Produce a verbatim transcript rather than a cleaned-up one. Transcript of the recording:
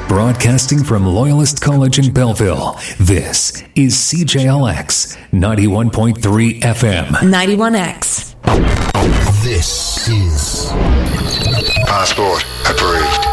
Broadcasting from Loyalist College in Belleville, this is C J L X ninety-one point three F M. ninety-one X. This is Passport approved.